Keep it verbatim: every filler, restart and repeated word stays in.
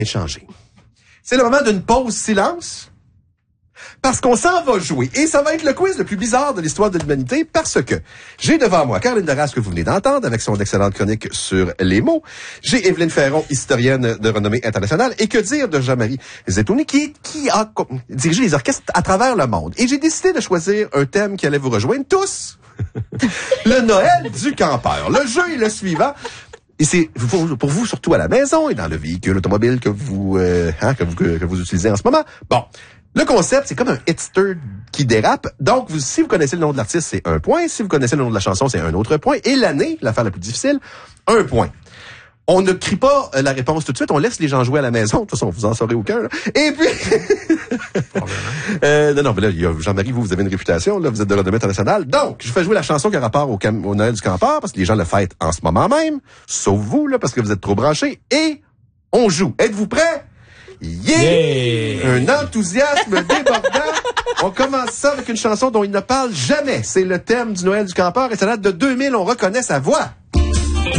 Échanger. C'est le moment d'une pause silence. Parce qu'on s'en va jouer. Et ça va être le quiz le plus bizarre de l'histoire de l'humanité parce que j'ai devant moi Caroline Darras que vous venez d'entendre avec son excellente chronique sur les mots. J'ai Evelyne Ferron, historienne de renommée internationale. Et que dire de Jean-Marie Zetouni qui, qui a dirigé les orchestres à travers le monde. Et j'ai décidé de choisir un thème qui allait vous rejoindre tous. Le Noël du campeur. Le jeu est le suivant. Et c'est pour, pour vous, surtout à la maison et dans le véhicule automobile que vous, euh, hein, que vous, que, que vous utilisez en ce moment. Bon. Le concept, c'est comme un hitster qui dérape. Donc, vous, si vous connaissez le nom de l'artiste, c'est un point. Si vous connaissez le nom de la chanson, c'est un autre point. Et l'année, l'affaire la plus difficile, un point. On ne crie pas euh, la réponse tout de suite. On laisse les gens jouer à la maison. De toute façon, vous en saurez aucun. Là. Et puis... euh, non, non, mais là, il y a Jean-Marie, vous, vous avez une réputation. Là, vous êtes de renommée internationale. Donc, je fais jouer la chanson qui a rapport au, cam- au Noël du campeur, parce que les gens le fêtent en ce moment même. Sauf vous, là, parce que vous êtes trop branchés. Et on joue. Êtes-vous prêts? Yeah! yeah! Un enthousiasme débordant. On commence ça avec une chanson dont il ne parle jamais. C'est le thème du Noël du campeur et ça date de deux mille. On reconnaît sa voix.